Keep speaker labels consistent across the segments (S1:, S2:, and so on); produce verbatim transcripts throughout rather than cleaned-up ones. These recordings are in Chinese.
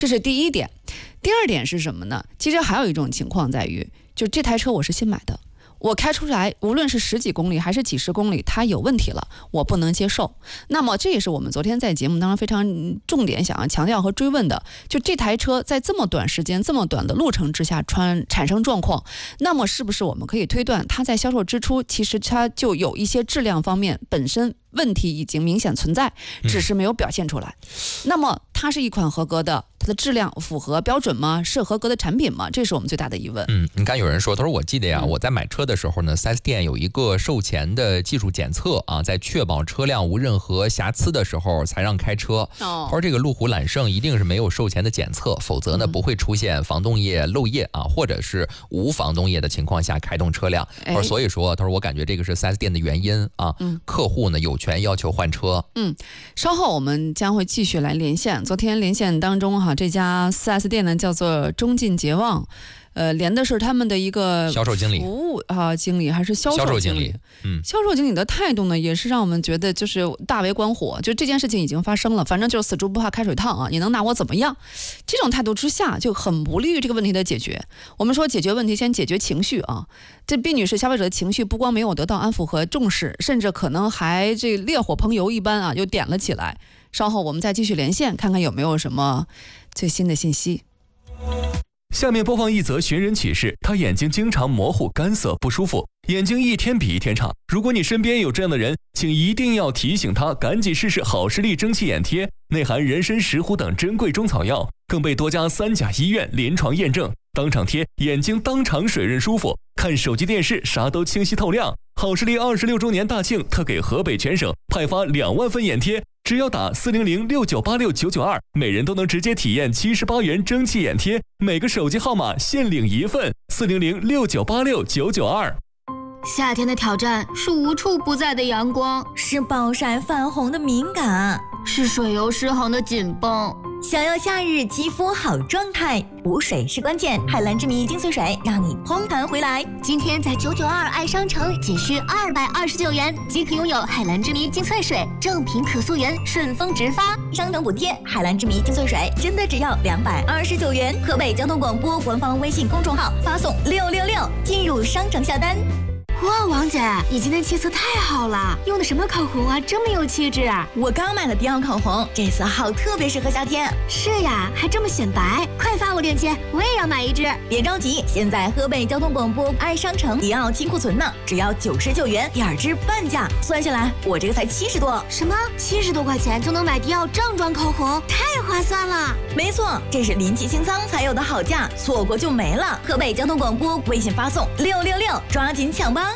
S1: 这是第一点。第二点是什么呢？其实还有一种情况在于，就这台车我是新买的，我开出来无论是十几公里还是几十公里，它有问题了，我不能接受。那么这也是我们昨天在节目当中非常重点想要强调和追问的，就这台车在这么短时间这么短的路程之下穿产生状况，那么是不是我们可以推断它在销售之初其实它就有一些质量方面本身问题已经明显存在，只是没有表现出来。嗯、那么它是一款合格的，它的质量符合标准吗？是合格的产品吗？这是我们最大的疑问。
S2: 嗯，你看有人说，他说我记得呀，嗯、我在买车的时候呢 ，四 S 店有一个售前的技术检测啊，在确保车辆无任何瑕疵的时候才让开车。哦，他说这个路虎揽胜一定是没有售前的检测，否则呢、嗯、不会出现防冻液漏液啊，或者是无防冻液的情况下开动车辆。他说所以说，他说我感觉这个是 四 S 店的原因啊。嗯，客户呢有权要求换车。
S1: 嗯，稍后我们将会继续来连线。昨天连线当中哈，这家 四 S 店呢叫做中进捷望，呃，连的是他们的一个
S2: 销售经理、
S1: 服务啊经理还是销售经理？
S2: 嗯，
S1: 销售经理的态度呢，也是让我们觉得就是大为关火。就这件事情已经发生了，反正就是死猪不怕开水烫啊，你能拿我怎么样？这种态度之下，就很不利于这个问题的解决。我们说解决问题，先解决情绪啊。这毕女士消费者的情绪不光没有得到安抚和重视，甚至可能还这烈火烹油一般啊，就点了起来。稍后我们再继续连线，看看有没有什么最新的信息。
S3: 下面播放一则寻人启事，他眼睛经常模糊、干涩、不舒服，眼睛一天比一天差。如果你身边有这样的人，请一定要提醒他赶紧试试好视力蒸汽眼贴，内含人参、石斛等珍贵中草药，更被多家三甲医院临床验证。当场贴，眼睛当场水润舒服，看手机电视啥都清晰透亮。好视力二十六周年大庆特给河北全省派发两万份眼贴，只要打四零零六九八六九九二，每人都能直接体验七十八元蒸汽眼贴，每个手机号码限领一份。四零零六九八六九九二。
S4: 夏天的挑战是无处不在的阳光，
S5: 是暴晒泛红的敏感，
S4: 是水油失衡的紧绷。
S5: 想要夏日肌肤好状态，补水是关键。海蓝之谜精粹水让你嘭弹回来。
S4: 今天在九九二爱商城仅需二百二十九元即可拥有海蓝之谜精粹水，正品可溯源，顺丰直发，
S5: 商城补贴。海蓝之谜精粹水真的只要两百二十九元。河北交通广播官方微信公众号发送六六六进入商城下单。
S4: 哇，王姐，你今天气色太好了，用的什么口红啊，这么有气质啊！
S5: 我刚买了迪奥口红，这色号特别适合夏天。
S4: 是呀，还这么显白，快发我链接，我也要买一支。
S5: 别着急，现在河北交通广播爱商城迪奥金库存呢，只要九十九元，两支半价，算下来我这个才七十多。
S4: 什么？七十多块钱就能买迪奥正装口红，太划算了！
S5: 没错，这是临期清仓才有的好价，错过就没了。河北交通广播微信发送六六六，抓紧抢吧！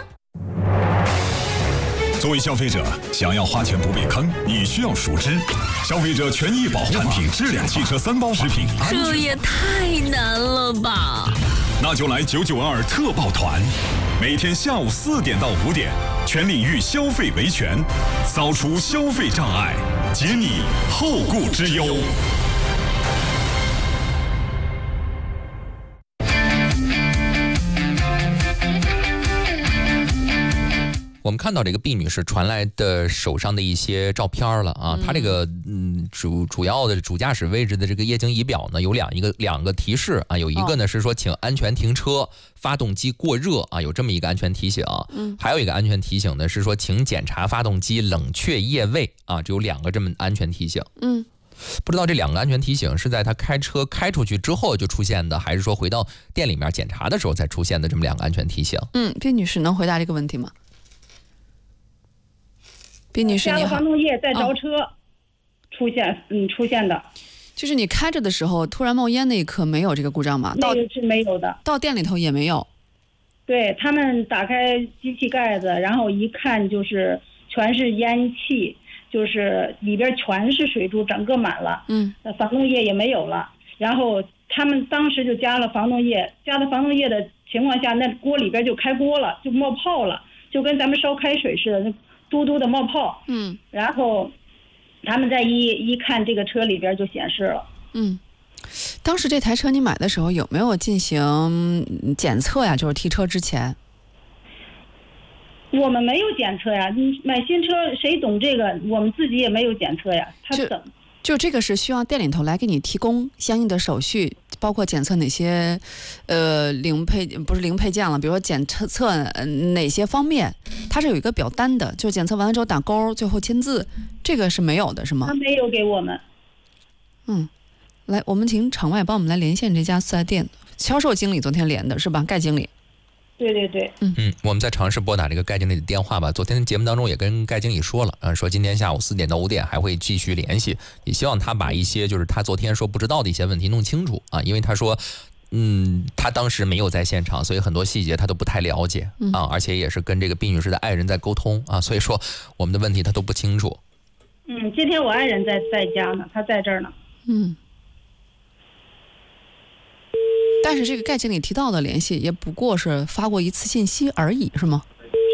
S6: 作为消费者，想要花钱不被坑，你需要熟知消费者权益保护法、产品质量、汽车三包食品安全。
S7: 这也太难了吧！
S6: 那就来九九二特报团，每天下午四点到五点，全领域消费维权，扫除消费障碍，解你后顾之忧。
S2: 我们看到这个毕女士传来的手上的一些照片了啊，她这个嗯主主要的主驾驶位置的这个液晶仪表呢有两一个两个提示啊，有一个呢是说请安全停车，发动机过热啊，有这么一个安全提醒。嗯，还有一个安全提醒呢是说请检查发动机冷却液位啊，只有两个这么安全提醒。嗯，不知道这两个安全提醒是在他开车开出去之后就出现的，还是说回到店里面检查的时候才出现的这么两个安全提醒？
S1: 嗯，毕女士能回答这个问题吗？毕女士，你好。
S8: 加了防冻液再着车、哦、出现，嗯，出现的。
S1: 就是你开着的时候突然冒烟那一刻没有这个故障吗？
S8: 那个是没有的。
S1: 到店里头也没有。
S8: 对，他们打开机器盖子，然后一看就是全是烟气，就是里边全是水珠，整个满了。嗯。防冻液也没有了。然后他们当时就加了防冻液，加了防冻液的情况下，那锅里边就开锅了，就冒泡了，就跟咱们烧开水似的。那嘟嘟的冒泡，嗯，然后他们再一一看这个车里边就显示了，
S1: 嗯，当时这台车你买的时候有没有进行检测呀？就是提车之前，
S8: 我们没有检测呀。你买新车谁懂这个？我们自己也没有检测呀。他怎
S1: 就这个是需要店里头来给你提供相应的手续，包括检测哪些呃零配不是零配件了，比如说检测测、呃、哪些方面，它是有一个表单的，就检测完了之后打勾，最后签字，这个是没有的，是吗？
S8: 他没有给我们。
S1: 嗯，来，我们请场外帮我们来连线这家四 S 店销售经理，昨天连的是吧？盖经理。
S8: 对对对，
S2: 嗯嗯，我们再尝试拨打这个盖经理的电话吧。昨天节目当中也跟盖经理说了，嗯，说今天下午四点到五点还会继续联系，也希望他把一些就是他昨天说不知道的一些问题弄清楚啊，因为他说，嗯，他当时没有在现场，所以很多细节他都不太了解啊，而且也是跟这个毕女士的爱人在沟通啊，所以说我们的问题他都不清楚。
S8: 嗯，今天我爱人在在家呢，他在这儿呢。
S1: 嗯。但是这个盖经理提到的联系也不过是发过一次信息而已，是吗？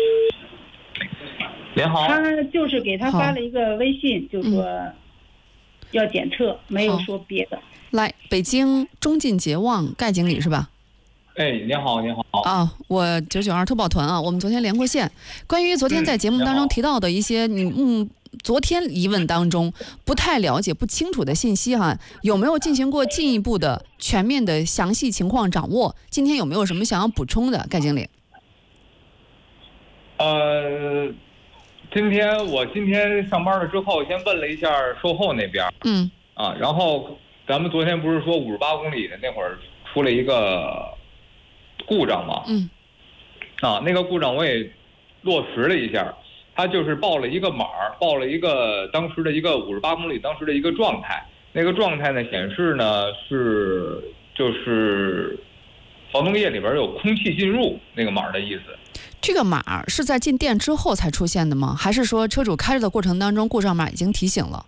S9: 您好，
S8: 他就是给他发了一个微信，就说要检测，没有说别的。
S1: 来，北京中进捷旺盖经理是吧？
S9: 哎，您好，您好。
S1: 啊，我九九二特报团啊，我们昨天连过线，关于昨天在节目当中提到的一些你嗯。昨天疑问当中不太了解、不清楚的信息哈，有没有进行过进一步的全面的详细情况掌握？今天有没有什么想要补充的，盖经理？
S9: 呃，今天我今天上班了之后，先问了一下售后那边，
S1: 嗯，
S9: 啊，然后咱们昨天不是说五十八公里的那会儿出了一个故障吗？
S1: 嗯，
S9: 啊，那个故障我也落实了一下。他就是报了一个码，报了一个当时的一个五十八公里当时的一个状态。那个状态呢显示呢是就是防冻液里边有空气进入那个码的意思。
S1: 这个码是在进店之后才出现的吗？还是说车主开着的过程当中故障码已经提醒了？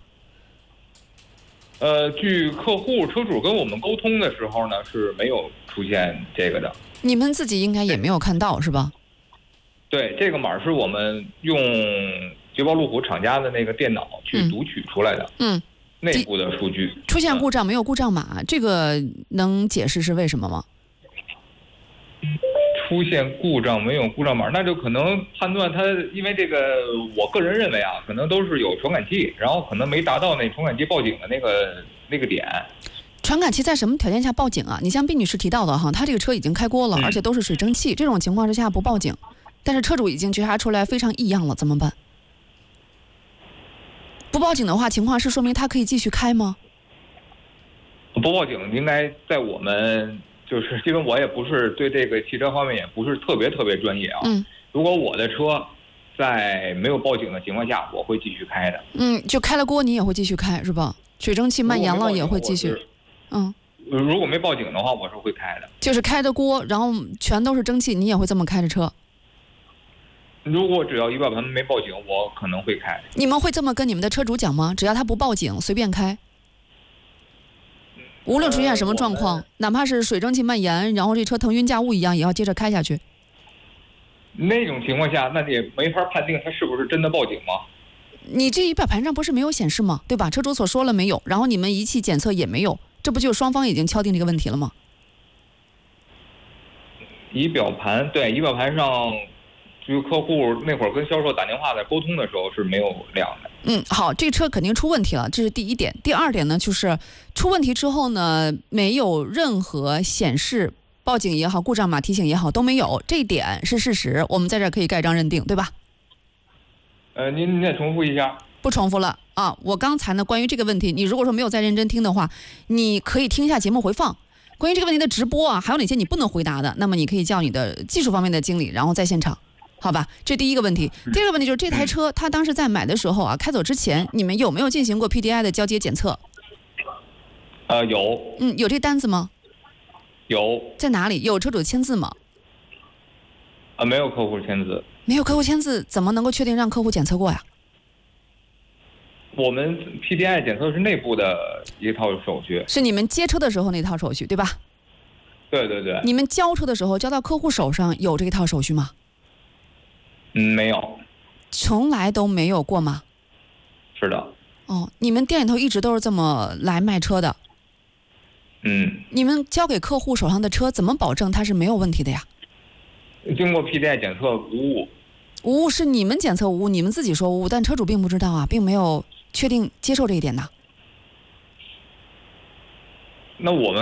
S9: 呃，据客户车主跟我们沟通的时候呢是没有出现这个的。
S1: 你们自己应该也没有看到是吧？
S9: 对，这个码是我们用捷豹路虎厂家的那个电脑去读取出来的，
S1: 嗯，
S9: 内部的数据。
S1: 出现故障没有故障码，这个能解释是为什么吗？
S9: 出现故障没有故障码，那就可能判断它，因为这个，我个人认为啊，可能都是有传感器，然后可能没达到那传感器报警的那个那个点。
S1: 传感器在什么条件下报警啊？你像毕女士提到的哈，她这个车已经开锅了，
S9: 嗯、
S1: 而且都是水蒸气，这种情况之下不报警。但是车主已经觉察出来非常异样了，怎么办？不报警的话，情况是说明他可以继续开吗？
S9: 不报警应该在我们就是因为我也不是对这个汽车方面也不是特别特别专业啊。
S1: 嗯。
S9: 如果我的车在没有报警的情况下，我会继续开的。
S1: 嗯，就开了锅你也会继续开是吧？水蒸气蔓延了也会继续。嗯。
S9: 如果没报警的话，我是会开的。
S1: 就是开着锅，然后全都是蒸汽，你也会这么开着车？
S9: 如果只要仪表盘没报警，我可能会开。
S1: 你们会这么跟你们的车主讲吗？只要他不报警，随便开，无论出现什么状况，呃、哪怕是水蒸气蔓延，然后这车腾云驾雾一样，也要接着开下去。
S9: 那种情况下，那也没法判定他是不是真的报警吗？
S1: 你这仪表盘上不是没有显示吗？对吧？车主所说了没有，然后你们仪器检测也没有，这不就双方已经敲定这个问题了吗？
S9: 仪表盘对仪表盘上。就客户那会儿跟销售打电话在沟通的时候是没有亮的。
S1: 嗯，好，这车肯定出问题了，这是第一点。第二点呢，就是出问题之后呢，没有任何显示报警也好、故障码提醒也好都没有，这一点是事实，我们在这儿可以盖章认定，对吧？
S9: 呃，您您再重复一下。
S1: 不重复了啊！我刚才呢，关于这个问题，你如果说没有再认真听的话，你可以听一下节目回放。关于这个问题的直播啊，还有哪些你不能回答的，那么你可以叫你的技术方面的经理，然后在现场。好吧，这第一个问题。第二个问题就是这台车，它当时在买的时候啊，开走之前，你们有没有进行过 P D I 的交接检测？
S9: 呃，有。
S1: 嗯，有这单子吗？
S9: 有。
S1: 在哪里？有车主签字吗？
S9: 啊，没有客户签字。
S1: 没有客户签字，怎么能够确定让客户检测过呀？
S9: 我们 P D I 检测是内部的一套手续。
S1: 是你们接车的时候那套手续，对吧？
S9: 对对对。
S1: 你们交车的时候交到客户手上有这一套手续吗？
S9: 嗯，没有。
S1: 从来都没有过吗？
S9: 是的。
S1: 哦，你们店里头一直都是这么来卖车的？
S9: 嗯。
S1: 你们交给客户手上的车，怎么保证它是没有问题的呀？
S9: 经过 P D I 检测无误。
S1: 无误是你们检测无误，你们自己说无误，但车主并不知道啊，并没有确定接受这一点的。
S9: 那我们